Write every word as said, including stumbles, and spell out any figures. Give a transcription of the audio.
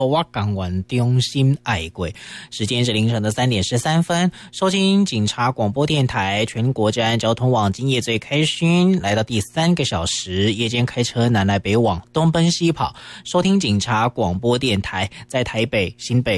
我港湾中心爱贵，时间是凌晨的三点十三分。收听警察广播电台全国治安交通网，今夜最开心，来到第三个小时，夜间开车南来北往，东奔西跑，收听警察广播电台，在台北、新北。